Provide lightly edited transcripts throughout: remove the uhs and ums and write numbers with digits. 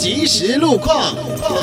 即时路况。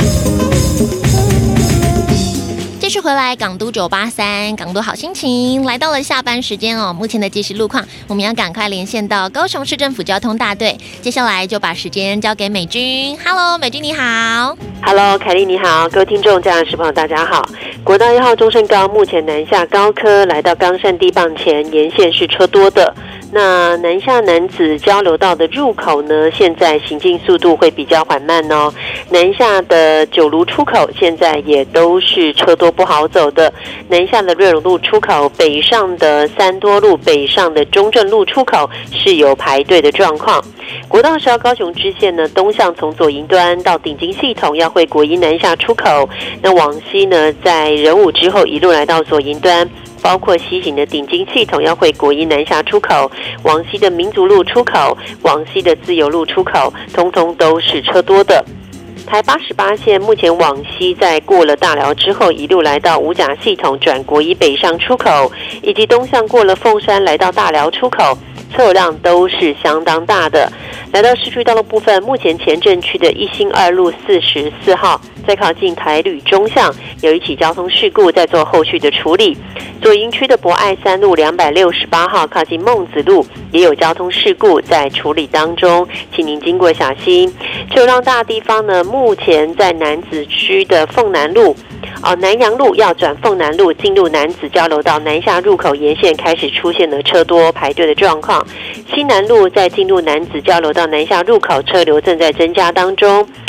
继续回来，港都983，港都好心情，来到了下班时间哦。目前的即时路况，我们要赶快连线到高雄市政府交通大队。接下来就把时间交给美君。Hello， 美君你好。 Hello， 凯莉你好，各位听众、家人、朋友大家好。国道1号中正高目前南下高科来到冈山地磅前，沿线是车多的。那南下楠梓交流道的入口呢，现在行进速度会比较缓慢哦。南下的九如出口现在也都是车多不好走的。南下的瑞隆路出口、北上的三多路、北上的中正路出口是有排队的状况。国道10号高雄支线呢，东向从左营端到顶金系统要会国一南下出口，那往西呢，在仁武之后一路来到左营端。包括西行的顶金系统要会国一南下出口，往西的民族路出口，往西的自由路出口，通通都是车多的。台88线目前往西在过了大寮之后，一路来到五甲系统转国一北上出口，以及东向过了凤山来到大寮出口，车流量都是相当大的。来到市区道路部分，目前前镇区的一心二路44号在靠近台旅中向有一起交通事故，在做后续的处理。左营区的博爱3路268号靠近孟子路也有交通事故在处理当中，请您经过小心。车流量大的地方呢，目前在楠梓区的凤南路南阳路要转凤南路进入楠梓交流道南下入口沿线开始出现了车多排队的状况。西南路在进入楠梓交流道南下入口车流正在增加当中。